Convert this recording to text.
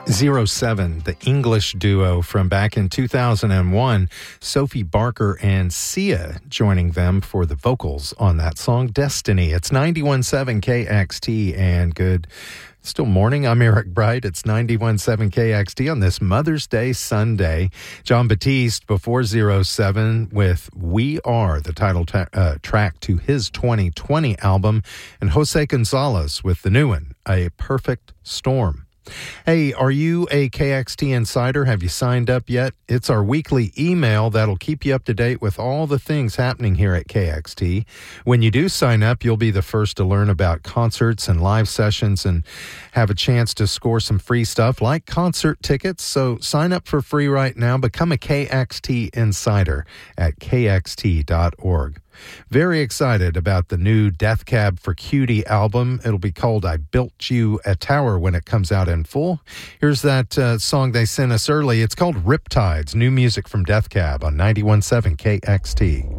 Zero 07, the English duo from back in 2001, Sophie Barker and Sia joining them for the vocals on that song, Destiny. It's 91.7 KXT and good still morning. I'm Eric Bright. It's 91.7 KXT on this Mother's Day Sunday. John Batiste before 07 with We Are, the title track to his 2020 album, and Jose Gonzalez with the new one, A Perfect Storm. Hey, are you a KXT Insider? Have you signed up yet? It's our weekly email that'll keep you up to date with all the things happening here at KXT. When you do sign up, you'll be the first to learn about concerts and live sessions and have a chance to score some free stuff like concert tickets. So sign up for free right now. Become a KXT Insider at kxt.org. Very excited about the new Death Cab for Cutie album. It'll be called I Built You a Tower when it comes out in full. Here's that song they sent us early. It's called Riptides, new music from Death Cab on 91.7 KXT.